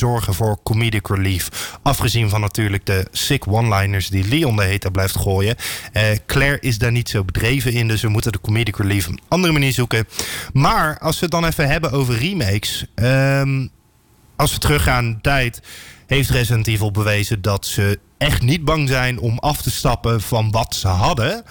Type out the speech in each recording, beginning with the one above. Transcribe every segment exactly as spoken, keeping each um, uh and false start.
zorgen voor comedic relief. Afgezien van natuurlijk de sick one-liners die Leon de hete blijft gooien. Uh, Claire is daar niet zo bedreven in, dus we moeten de comedic relief op een andere manier zoeken. Maar als we het dan even hebben over remakes. Um, als we teruggaan in de tijd, heeft Resident Evil bewezen dat ze echt niet bang zijn om af te stappen van wat ze hadden.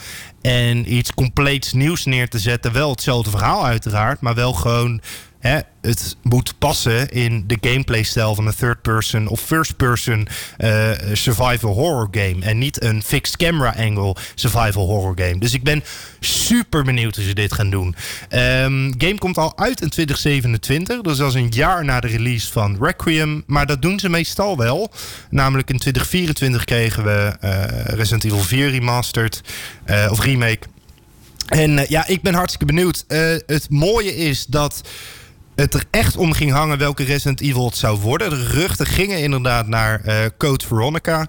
En iets compleets nieuws neer te zetten. Wel hetzelfde verhaal uiteraard, maar wel gewoon... Hè, het moet passen in de gameplay-stijl van een third-person of first-person uh, survival horror game. En niet een fixed camera angle survival horror game. Dus ik ben super benieuwd hoe ze dit gaan doen. Um, game komt al uit in twintig zevenentwintig. Dus dat is een jaar na de release van Requiem. Maar dat doen ze meestal wel. Namelijk in twintig vierentwintig kregen we uh, Resident Evil vier remastered. Uh, of remake. En uh, ja, ik ben hartstikke benieuwd. Uh, het mooie is dat het er echt om ging hangen welke Resident Evil het zou worden. De geruchten gingen inderdaad naar uh, Code Veronica.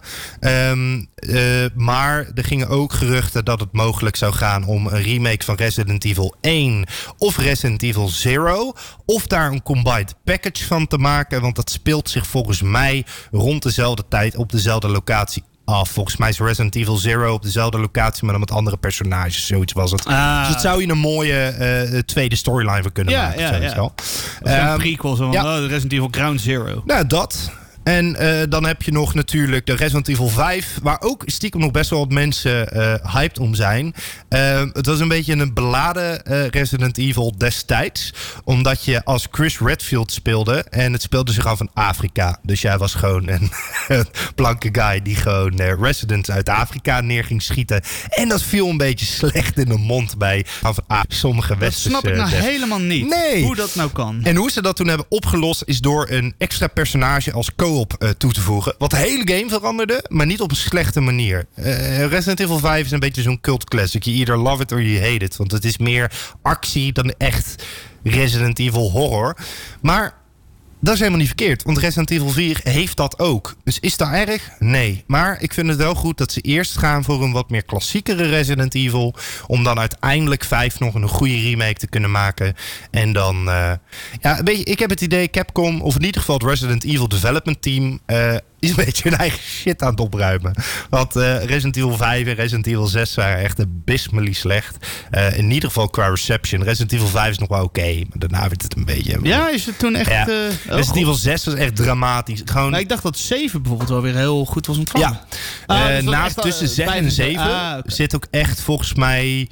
Um, uh, maar er gingen ook geruchten dat het mogelijk zou gaan om een remake van Resident Evil één of Resident Evil Zero. Of daar een combined package van te maken. Want dat speelt zich volgens mij rond dezelfde tijd op dezelfde locatie af. Volgens mij is Resident Evil Zero op dezelfde locatie, maar dan met andere personages. Zoiets was het. Ah. Dus het zou je een mooie uh, tweede storyline voor kunnen ja, maken. Ja, ja. Zo. Een Um, prequel, zo van ja. oh, Resident Evil Ground Zero. Nou, dat. En uh, dan heb je nog natuurlijk de Resident Evil vijf... waar ook stiekem nog best wel wat mensen uh, hyped om zijn. Uh, het was een beetje een beladen uh, Resident Evil destijds. Omdat je als Chris Redfield speelde... en het speelde zich af in Afrika. Dus jij was gewoon een, een blanke guy... die gewoon uh, residents uit Afrika neer ging schieten. En dat viel een beetje slecht in de mond bij af sommige westerse... Dat snap ik nou des- helemaal niet. Nee. Hoe dat nou kan. En hoe ze dat toen hebben opgelost... is door een extra personage als co op uh, toe te voegen. Wat de hele game veranderde, maar niet op een slechte manier. Uh, Resident Evil vijf is een beetje zo'n cult classic. You either love it or you hate it. Want het is meer actie dan echt Resident Evil horror. Maar dat is helemaal niet verkeerd. Want Resident Evil vier heeft dat ook. Dus is dat erg? Nee. Maar ik vind het wel goed dat ze eerst gaan voor een wat meer klassiekere Resident Evil. Om dan uiteindelijk vijf nog een goede remake te kunnen maken. En dan... Uh, ja, weet je, ik heb het idee Capcom, of in ieder geval het Resident Evil Development Team... Uh, is een beetje hun eigen shit aan het opruimen. Want uh, Resident Evil vijf en Resident Evil zes waren echt abysmally slecht. Uh, in ieder geval qua reception. Resident Evil vijf is nog wel oké. Okay, maar daarna werd het een beetje... Ja, is het toen echt... Ja. Uh, Resident oh, Evil zes was echt dramatisch. Gewoon... Nou, ik dacht dat zeven bijvoorbeeld wel weer heel goed was ontvangen. Ja. Ah, uh, dus naast echt, tussen uh, zes en zeven ah, okay. zit ook echt volgens mij...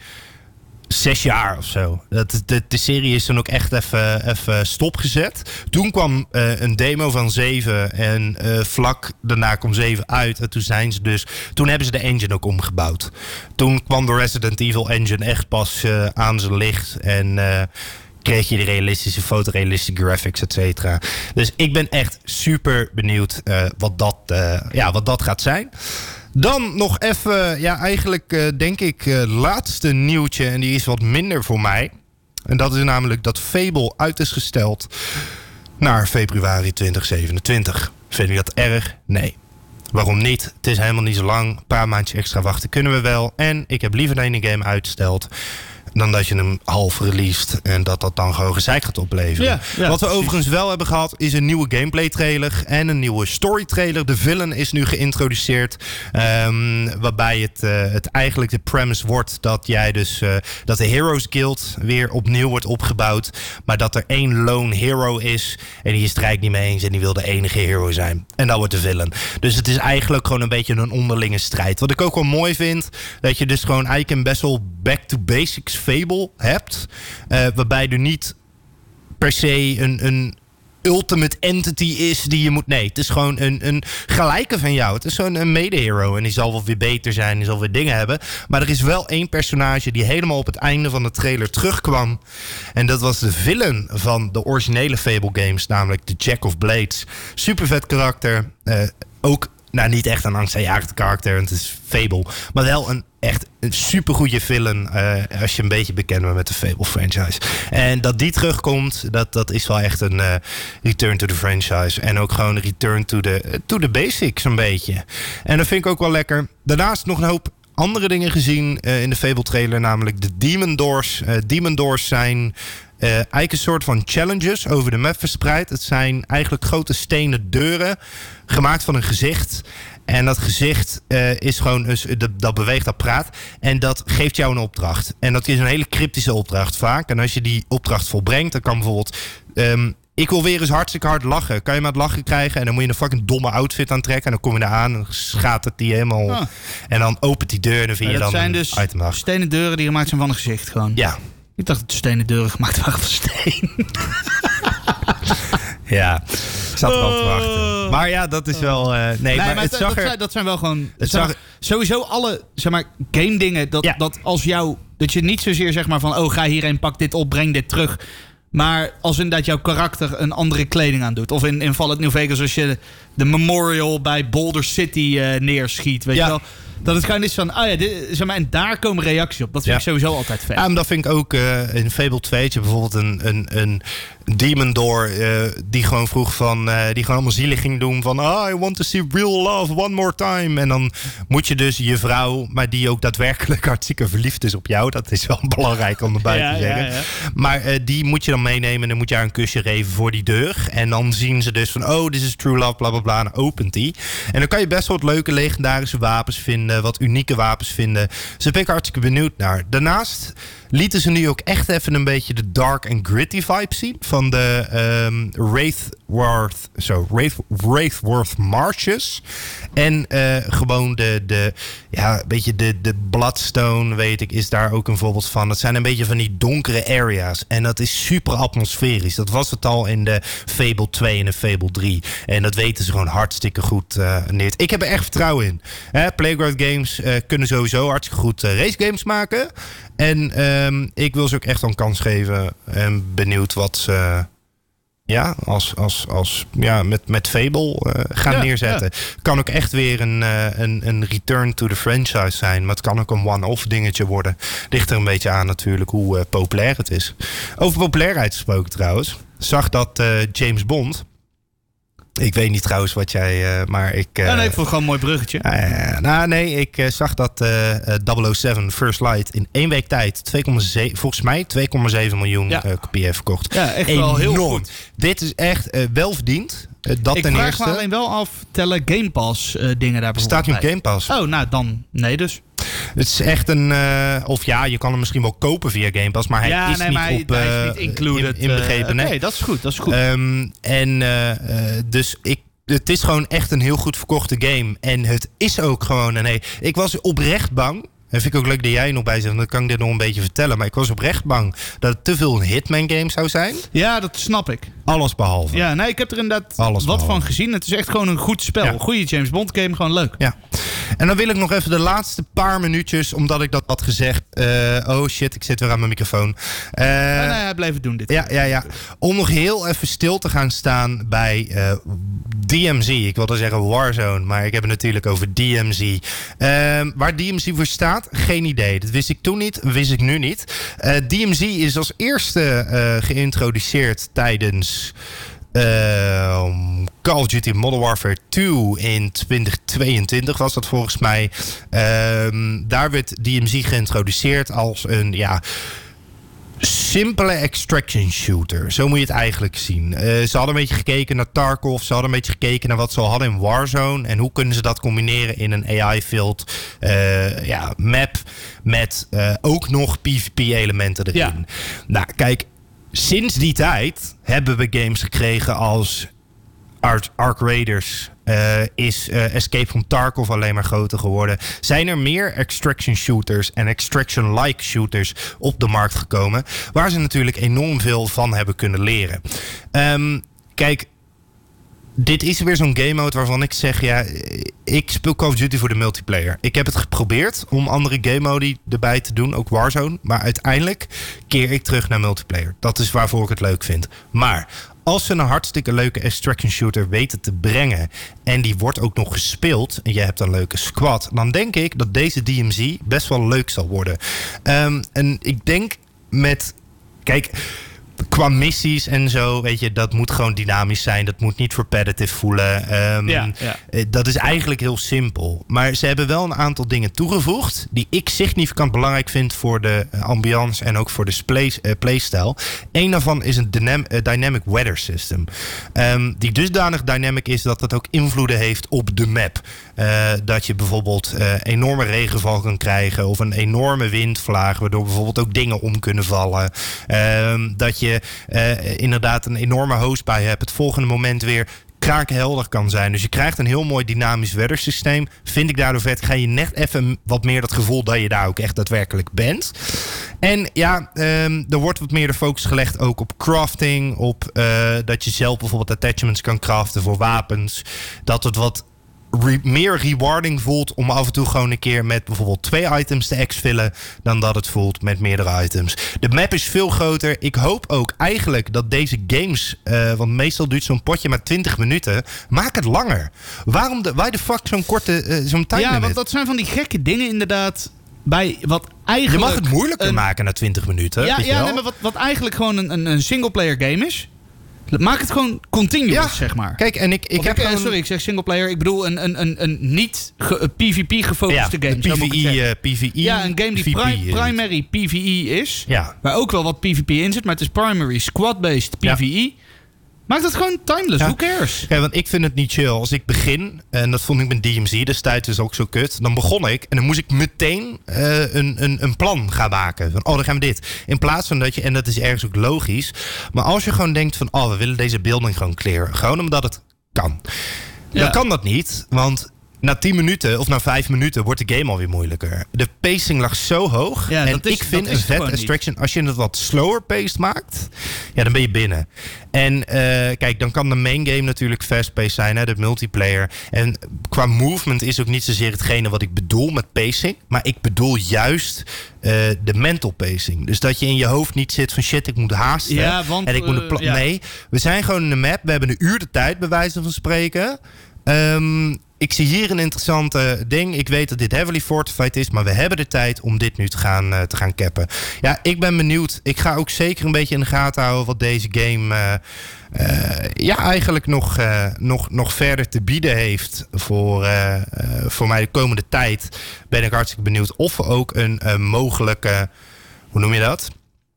Zes jaar of zo. Dat, de, de serie is dan ook echt even, even stopgezet. Toen kwam uh, een demo van zeven. En uh, vlak daarna kwam zeven uit. En toen zijn ze dus. Toen hebben ze de engine ook omgebouwd. Toen kwam de Resident Evil engine echt pas uh, aan zijn licht. En uh, kreeg je de realistische fotorealistische graphics, et cetera. Dus ik ben echt super benieuwd uh, wat, dat, uh, ja, wat dat gaat zijn. Dan nog even, ja, eigenlijk uh, denk ik, uh, laatste nieuwtje. En die is wat minder voor mij. En dat is namelijk dat Fable uit is gesteld naar februari twintig zevenentwintig. Vind je dat erg? Nee. Waarom niet? Het is helemaal niet zo lang. Een paar maandjes extra wachten kunnen we wel. En ik heb liever dat je een game uitstelt dan dat je hem half released en dat dat dan gewoon gezeik gaat opleveren. Ja, ja, Wat we precies. overigens wel hebben gehad is een nieuwe gameplay trailer en een nieuwe story trailer. De villain is nu geïntroduceerd. Um, waarbij het, uh, het eigenlijk de premise wordt dat jij dus uh, dat de Heroes Guild weer opnieuw wordt opgebouwd. Maar dat er één lone hero is en die is het er eigenlijk niet mee eens en die wil de enige hero zijn. En dat wordt de villain. Dus het is eigenlijk gewoon een beetje een onderlinge strijd. Wat ik ook wel mooi vind, dat je dus gewoon eigenlijk een best wel back to basics Fable hebt. Uh, waarbij er niet per se een, een ultimate entity is die je moet... Nee, het is gewoon een, een gelijke van jou. Het is gewoon een mede-hero. En die zal wel weer beter zijn. Die zal weer dingen hebben. Maar er is wel één personage die helemaal op het einde van de trailer terugkwam. En dat was de villain van de originele Fable games. Namelijk de Jack of Blades. Super vet karakter. Uh, ook... Nou, niet echt een angstaanjagend karakter. Het is Fable. Maar wel een echt een supergoeie villain. Uh, als je een beetje bekend bent met de Fable franchise. En dat die terugkomt, dat, dat is wel echt een uh, return to the franchise. En ook gewoon een return to the, to the basics een beetje. En dat vind ik ook wel lekker. Daarnaast nog een hoop andere dingen gezien uh, in de Fable trailer. Namelijk de Demon Doors. Uh, Demon Doors zijn... Uh, eigenlijk een soort van challenges over de map verspreid. Het zijn eigenlijk grote stenen deuren gemaakt van een gezicht. En dat gezicht uh, is gewoon, dus, dat, dat beweegt, dat praat. En dat geeft jou een opdracht. En dat is een hele cryptische opdracht vaak. En als je die opdracht volbrengt, dan kan bijvoorbeeld... Um, ik wil weer eens hartstikke hard lachen. Kan je me het lachen krijgen? En dan moet je een fucking domme outfit aantrekken. En dan kom je eraan en dan schatert die helemaal. Oh. En dan opent die deur en dan vind je ja, dat dan zijn een dus item stenen deuren die gemaakt zijn van een gezicht gewoon. Ja. Ik dacht dat de stenen deuren gemaakt waren van steen. Ja, ik zat erop te wachten. Maar ja, dat is wel... Uh, nee, nee, maar, maar het dat, zag dat, er... zijn, dat zijn wel gewoon... Het zag, zag, sowieso alle, zeg maar, game dingen. Dat, ja. dat als jou... Dat je niet zozeer zeg maar van... Oh, ga hierheen, pak dit op, breng dit terug. Maar als inderdaad jouw karakter een andere kleding aan doet. Of in, in Fallout New Vegas als je de memorial bij Boulder City uh, neerschiet. Weet ja. je wel? Dat het gewoon is van, oh ja, dit, zeg maar, en daar komen reacties op. Dat vind ja. ik sowieso altijd vet. Ja, maar dat vind ik ook uh, in Fable twee. Bijvoorbeeld een, een, een Demon Door uh, die gewoon vroeg van, uh, die gewoon allemaal zielig ging doen van, oh, I want to see real love one more time. En dan moet je dus je vrouw, maar die ook daadwerkelijk hartstikke verliefd is op jou. Dat is wel belangrijk om erbij ja, te zeggen. Ja, ja. Maar uh, die moet je dan meenemen en dan moet je haar een kusje geven voor die deur. En dan zien ze dus van, oh, this is true love, bla bla bla. En dan opent die. En dan kan je best wel wat leuke legendarische wapens vinden, wat unieke wapens vinden. Dus daar ben ik hartstikke benieuwd naar. Daarnaast lieten ze nu ook echt even een beetje de dark and gritty vibe zien van de um, Wraithworth, so, Wraith, Wraithworth Marshes. En uh, gewoon de, de, ja, een beetje de, de Bloodstone, weet ik, is daar ook een voorbeeld van. Dat zijn een beetje van die donkere areas. En dat is super atmosferisch. Dat was het al in de Fable twee en de Fable drie. En dat weten ze gewoon hartstikke goed uh, neer. Ik heb er echt vertrouwen in. Hè, Playground Games uh, kunnen sowieso hartstikke goed uh, race games maken. En um, ik wil ze ook echt een kans geven. En benieuwd wat ze ja, als, als, als, ja, met, met Fable uh, gaan ja, neerzetten. Ja. Kan ook echt weer een, uh, een, een return to the franchise zijn. Maar het kan ook een one-off dingetje worden. Ligt er een beetje aan natuurlijk hoe uh, populair het is. Over populairheid gesproken trouwens. Zag dat uh, James Bond... Ik weet niet trouwens wat jij, uh, maar ik... Uh, ja, nee, ik vond het gewoon een mooi bruggetje. Uh, nou nee, ik uh, zag dat uh, double oh seven First Light in één week tijd... twee komma zeven, volgens mij twee komma zeven miljoen ja. uh, kopieën heeft verkocht. Ja, echt Enorm. wel heel goed. Dit is echt uh, wel verdiend. Uh, dat ik ten vraag eerste. me alleen wel af, tellen Game Pass uh, dingen daar bijvoorbeeld Staat nu bij? Game Pass. Oh, nou dan, nee dus. Het is echt een... Uh, of ja, je kan hem misschien wel kopen via Game Pass, maar hij ja, is nee, niet maar op... Uh, Uh, hij is niet included. In, inbegrepen, uh, nee. Oké, dat is goed, dat is goed. Um, en uh, uh, dus ik... Het is gewoon echt een heel goed verkochte game. En het is ook gewoon een... Nee, ik was oprecht bang. En vind ik ook leuk dat jij er nog bij zit. Dan kan ik dit nog een beetje vertellen. Maar ik was oprecht bang dat het te veel een Hitman game zou zijn. Ja, dat snap ik. Alles behalve. Ja, nee, ik heb er inderdaad Alles wat behalve. van gezien. Het is echt gewoon een goed spel. Ja. Een goede James Bond game, gewoon leuk. Ja. En dan wil ik nog even de laatste paar minuutjes, omdat ik dat had gezegd. Uh, oh shit, ik zit weer aan mijn microfoon. Uh, ja, nee, hij blijft doen dit. Ja, ja, ja. Om nog heel even stil te gaan staan bij uh, D M Z. Ik wilde zeggen Warzone, maar ik heb het natuurlijk over D M Z. Uh, waar D M Z voor staat, geen idee. Dat wist ik toen niet, wist ik nu niet. Uh, D M Z is als eerste uh, geïntroduceerd tijdens... Uh, Call of Duty Modern Warfare twee in twintig tweeëntwintig was dat volgens mij. Uh, daar werd D M Z geïntroduceerd als een ja, simpele extraction shooter. Zo moet je het eigenlijk zien. Uh, ze hadden een beetje gekeken naar Tarkov. Ze hadden een beetje gekeken naar wat ze al hadden in Warzone. En hoe kunnen ze dat combineren in een A I-filled uh, ja, map. Met uh, ook nog PvP-elementen erin. Ja. Nou, kijk. Sinds die tijd hebben we games gekregen als Ark, Ark Raiders. Uh, is uh, Escape from Tarkov alleen maar groter geworden. Zijn er meer extraction shooters en extraction-like shooters op de markt gekomen. Waar ze natuurlijk enorm veel van hebben kunnen leren. Um, kijk... Dit is weer zo'n game mode waarvan ik zeg... ja, ik speel Call of Duty voor de multiplayer. Ik heb het geprobeerd om andere game modi erbij te doen. Ook Warzone. Maar uiteindelijk keer ik terug naar multiplayer. Dat is waarvoor ik het leuk vind. Maar als ze een hartstikke leuke extraction shooter weten te brengen... en die wordt ook nog gespeeld... en je hebt een leuke squad... dan denk ik dat deze D M Z best wel leuk zal worden. Um, en ik denk met... Kijk... qua missies en zo, weet je, dat moet gewoon dynamisch zijn. Dat moet niet repetitive voelen. Um, ja, ja. Dat is eigenlijk heel simpel. Maar ze hebben wel een aantal dingen toegevoegd die ik significant belangrijk vind voor de ambiance en ook voor de play, uh, playstyle. Eén daarvan is een dynam, uh, dynamic weather system. Um, die dusdanig dynamic is dat het ook invloeden heeft op de map. Uh, dat je bijvoorbeeld uh, enorme regenval kan krijgen of een enorme windvlaag, waardoor bijvoorbeeld ook dingen om kunnen vallen. Um, dat je uh, inderdaad een enorme host bij hebt. Het volgende moment weer kraakhelder kan zijn. Dus je krijgt een heel mooi dynamisch weathersysteem. Vind ik daardoor vet. Ga je net even wat meer dat gevoel dat je daar ook echt daadwerkelijk bent. En ja, um, er wordt wat meer de focus gelegd ook op crafting. Op uh, dat je zelf bijvoorbeeld attachments kan craften voor wapens. Dat het wat Re- meer rewarding voelt om af en toe gewoon een keer met bijvoorbeeld twee items te exfillen dan dat het voelt met meerdere items. De map is veel groter. Ik hoop ook eigenlijk dat deze games, uh, want meestal duurt zo'n potje maar twintig minuten, maak het langer. Waarom de, why the fuck zo'n korte, uh, zo'n time Ja, limit? want dat zijn van die gekke dingen inderdaad bij wat eigenlijk... Je mag het moeilijker een, maken na twintig minuten. Ja, weet je ja wel? nee, maar wat, wat eigenlijk gewoon een, een, een singleplayer game is. Maak het gewoon continuous, ja, zeg maar. Kijk, en ik, ik of heb ik, gewoon... Sorry, ik zeg singleplayer. Ik bedoel een, een, een, een niet ge, PvP-gefocuste ja, game. P V E, uh, P V E. Ja, een game die pri- primary P V E is. Ja. Waar ook wel wat PvP in zit. Maar het is primary squad-based P V E. Ja. Maak dat gewoon timeless. Ja. Who cares? Ja, want ik vind het niet chill. Als ik begin, en dat vond ik met D M Z destijds dus ook zo kut. Dan begon ik en dan moest ik meteen uh, een, een, een plan gaan maken. Van, oh, dan gaan we dit. In plaats van dat je, en dat is ergens ook logisch. Maar als je gewoon denkt van, oh, we willen deze building gewoon clearen. Gewoon omdat het kan. Ja. Dan kan dat niet, want na tien minuten of na vijf minuten wordt de game alweer moeilijker. De pacing lag zo hoog. Ja, en is, ik vind een vet Extraction, als je het wat slower paced maakt, ja, dan ben je binnen. En uh, kijk, dan kan de main game natuurlijk fast-paced zijn, hè, de multiplayer. En qua movement is ook niet zozeer hetgene wat ik bedoel met pacing. Maar ik bedoel juist uh, de mental pacing. Dus dat je in je hoofd niet zit van shit, ik moet haasten. Ja, want, en ik moet een pla- uh, ja. Nee, we zijn gewoon in de map. We hebben een uur de tijd, bij wijze van spreken. Um, Ik zie hier een interessante ding. Ik weet dat dit heavily fortified is, maar we hebben de tijd om dit nu te gaan, uh, te gaan cappen. Ja, ik ben benieuwd. Ik ga ook zeker een beetje in de gaten houden wat deze game uh, uh, ja, eigenlijk nog, uh, nog, nog verder te bieden heeft voor, uh, uh, voor mij de komende tijd. Ben ik hartstikke benieuwd of we ook een uh, mogelijke, hoe noem je dat?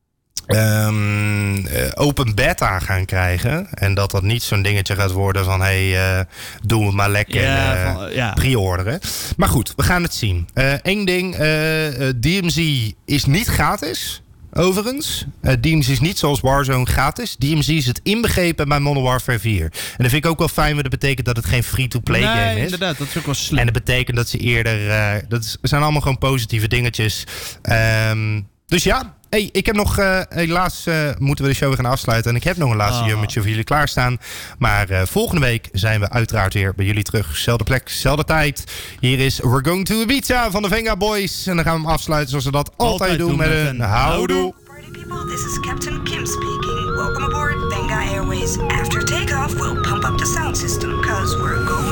Um, uh, open beta gaan krijgen. En dat dat niet zo'n dingetje gaat worden van hey, uh, doen we maar lekker ja, uh, van, ja. pre-orderen. Maar goed, we gaan het zien. Eén uh, ding, uh, uh, D M Z is niet gratis. Overigens, uh, D M Z is niet zoals Warzone gratis. D M Z is het inbegrepen bij Modern Warfare vier. En dat vind ik ook wel fijn, want dat betekent dat het geen free-to-play nee, game is. Inderdaad, dat is ook wel slim. En dat betekent dat ze eerder, uh, dat is, zijn allemaal gewoon positieve dingetjes. Um, dus ja, hey, ik heb nog, uh, helaas uh, moeten we de show weer gaan afsluiten. En ik heb nog een laatste oh. jummetje voor jullie klaarstaan. Maar uh, volgende week zijn we uiteraard weer bij jullie terug. Zelfde plek, zelfde tijd. Hier is We're Going to Ibiza van de Venga Boys. En dan gaan we hem afsluiten zoals we dat altijd, altijd doen, doen met, met een houdoe. Party people, this is Captain Kim speaking. Welcome aboard Venga Airways. After takeoff, we'll pump up the sound system, cause we're going